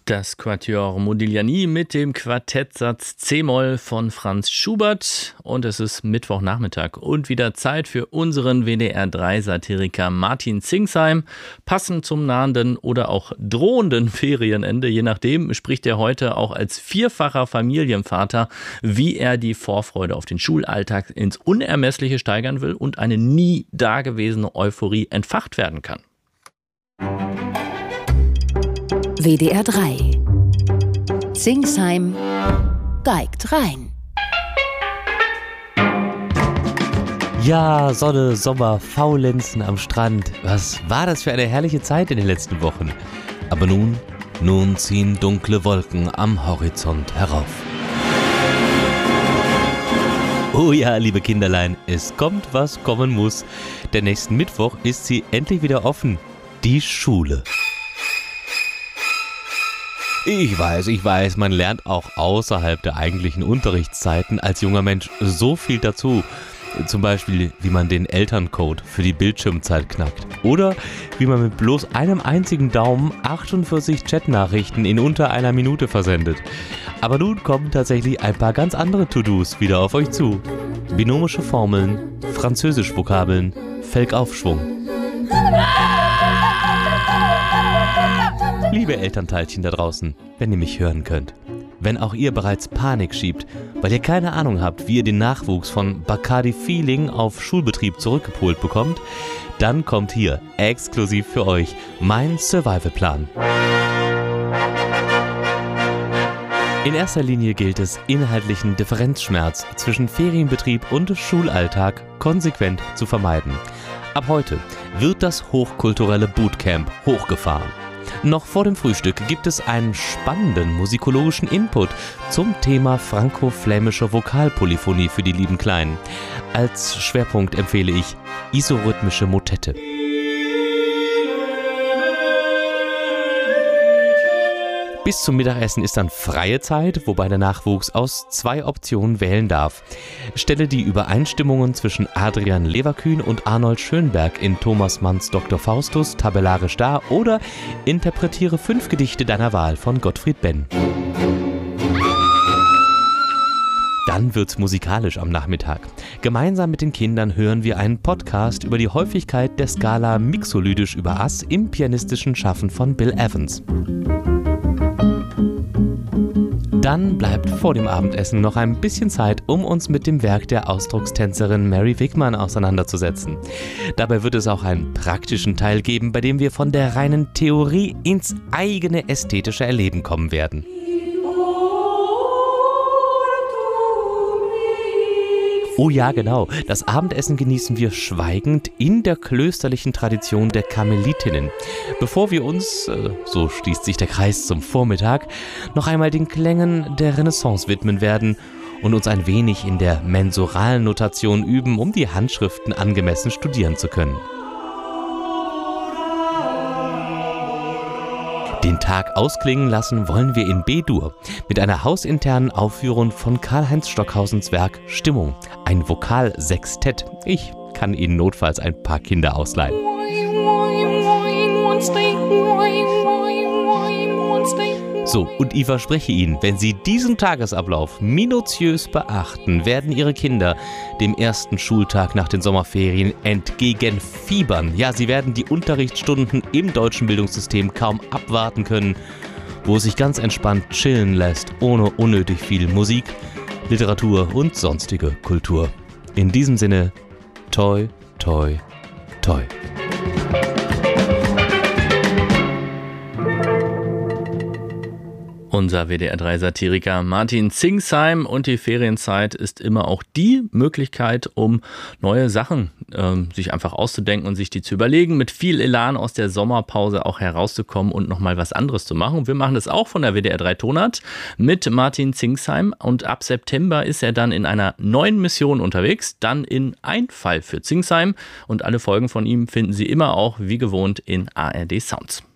Das Quatuor Modigliani mit dem Quartettsatz C-Moll von Franz Schubert. Und es ist Mittwochnachmittag und wieder Zeit für unseren WDR3-Satiriker Martin Zingsheim. Passend zum nahenden oder auch drohenden Ferienende, je nachdem, spricht er heute auch als vierfacher Familienvater, wie er die Vorfreude auf den Schulalltag ins Unermessliche steigern will und eine nie dagewesene Euphorie entfacht werden kann. WDR 3 Zingsheim geigt rein. Ja, Sonne, Sommer, Faulenzen am Strand. Was war das für eine herrliche Zeit in den letzten Wochen? Aber nun ziehen dunkle Wolken am Horizont herauf. Oh ja, liebe Kinderlein, es kommt, was kommen muss. Der nächsten Mittwoch ist sie endlich wieder offen. Die Schule. Ich weiß, man lernt auch außerhalb der eigentlichen Unterrichtszeiten als junger Mensch so viel dazu. Zum Beispiel, wie man den Elterncode für die Bildschirmzeit knackt. Oder wie man mit bloß einem einzigen Daumen 48 Chatnachrichten in unter einer Minute versendet. Aber nun kommen tatsächlich ein paar ganz andere To-Dos wieder auf euch zu. Binomische Formeln, Französisch-Vokabeln, Felgaufschwung. Liebe Elternteilchen da draußen, wenn ihr mich hören könnt, wenn auch ihr bereits Panik schiebt, weil ihr keine Ahnung habt, wie ihr den Nachwuchs von Bacardi Feeling auf Schulbetrieb zurückgepolt bekommt, dann kommt hier exklusiv für euch mein Survival-Plan. In erster Linie gilt es, inhaltlichen Differenzschmerz zwischen Ferienbetrieb und Schulalltag konsequent zu vermeiden. Ab heute wird das hochkulturelle Bootcamp hochgefahren. Noch vor dem Frühstück gibt es einen spannenden musikologischen Input zum Thema franko-flämische Vokalpolyphonie für die lieben Kleinen. Als Schwerpunkt empfehle ich isorhythmische Motette. Bis zum Mittagessen ist dann freie Zeit, wobei der Nachwuchs aus 2 Optionen wählen darf. Stelle die Übereinstimmungen zwischen Adrian Leverkühn und Arnold Schönberg in Thomas Manns Dr. Faustus tabellarisch dar oder interpretiere 5 Gedichte deiner Wahl von Gottfried Benn. Dann wird's musikalisch am Nachmittag. Gemeinsam mit den Kindern hören wir einen Podcast über die Häufigkeit der Skala Mixolydisch über Ass im pianistischen Schaffen von Bill Evans. Dann bleibt vor dem Abendessen noch ein bisschen Zeit, um uns mit dem Werk der Ausdruckstänzerin Mary Wigman auseinanderzusetzen. Dabei wird es auch einen praktischen Teil geben, bei dem wir von der reinen Theorie ins eigene ästhetische Erleben kommen werden. Oh ja, genau. Das Abendessen genießen wir schweigend in der klösterlichen Tradition der Karmelitinnen. Bevor wir uns, so schließt sich der Kreis zum Vormittag, noch einmal den Klängen der Renaissance widmen werden und uns ein wenig in der mensuralen Notation üben, um die Handschriften angemessen studieren zu können. Den Tag ausklingen lassen wollen wir in B-Dur mit einer hausinternen Aufführung von Karl-Heinz Stockhausens Werk Stimmung, ein Vokalsextett. Ich kann Ihnen notfalls ein paar Kinder ausleihen. So, und ich verspreche Ihnen, wenn Sie diesen Tagesablauf minutiös beachten, werden Ihre Kinder dem ersten Schultag nach den Sommerferien entgegenfiebern. Ja, sie werden die Unterrichtsstunden im deutschen Bildungssystem kaum abwarten können, wo es sich ganz entspannt chillen lässt, ohne unnötig viel Musik, Literatur und sonstige Kultur. In diesem Sinne, toi, toi, toi. Unser WDR3-Satiriker Martin Zingsheim, und die Ferienzeit ist immer auch die Möglichkeit, um neue Sachen sich einfach auszudenken und sich die zu überlegen, mit viel Elan aus der Sommerpause auch herauszukommen und nochmal was anderes zu machen. Wir machen das auch von der WDR3 Tonart mit Martin Zingsheim, und ab September ist er dann in einer neuen Mission unterwegs, dann in Ein Fall für Zingsheim, und alle Folgen von ihm finden Sie immer auch wie gewohnt in ARD Sounds.